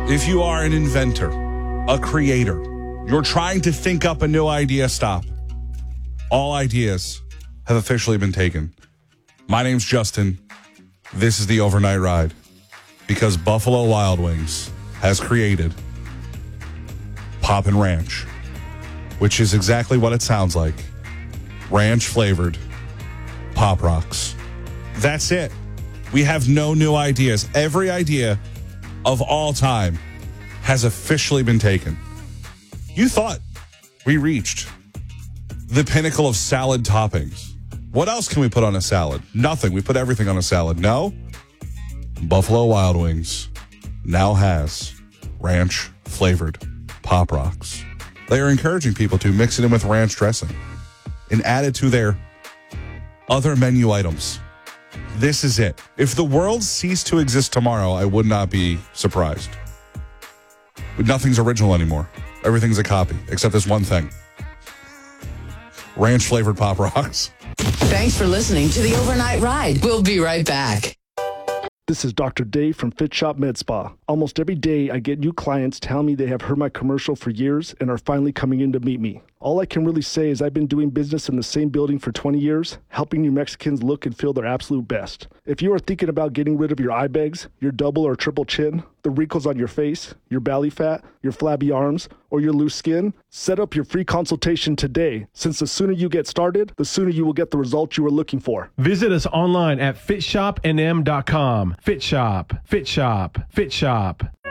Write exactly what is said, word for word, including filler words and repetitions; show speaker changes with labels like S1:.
S1: If you are an inventor, a creator, you're trying to think up a new idea, stop. All ideas have officially been taken. My name's Justin. This is the Overnight Ride because Buffalo Wild Wings has created Poppin' Ranch, which is exactly what it sounds like. Ranch-flavored Pop Rocks. That's it. We have no new ideas. Every idea of all time has officially been taken. You thought we reached the pinnacle of salad toppings. What else can we put on a salad? Nothing. We put everything on a salad. No? Buffalo Wild Wings now has ranch-flavored Pop Rocks. They are encouraging people to mix it in with ranch dressing and add it to their other menu items. This is it. If the world ceased to exist tomorrow, I would not be surprised. Nothing's original anymore. Everything's a copy, except this one thing. Ranch-flavored Pop Rocks.
S2: Thanks for listening to the Overnight Ride. We'll be right back.
S3: This is Doctor Dave from Fit Shop Med Spa. Almost every day I get new clients tell me they have heard my commercial for years and are finally coming in to meet me. All I can really say is I've been doing business in the same building for twenty years, helping New Mexicans look and feel their absolute best. If you are thinking about getting rid of your eye bags, your double or triple chin, the wrinkles on your face, your belly fat, your flabby arms, or your loose skin, set up your free consultation today, since the sooner you get started, the sooner you will get the results you are looking for.
S4: Visit us online at fit shop n m dot com. Fit Shop, Fit Shop, Fit Shop.